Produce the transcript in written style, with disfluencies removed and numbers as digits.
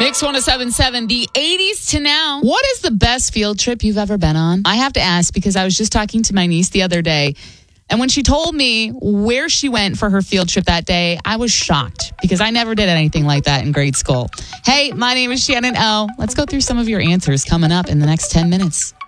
Mix 1077, the 80s to now. What is the best field trip you've ever been on? I have to ask because I was just talking to my niece the other day. And when she told me where she went for her field trip that day, I was shocked because I never did anything like that in grade school. Hey, my name is Shannon O. Let's go through some of your answers coming up in the next 10 minutes.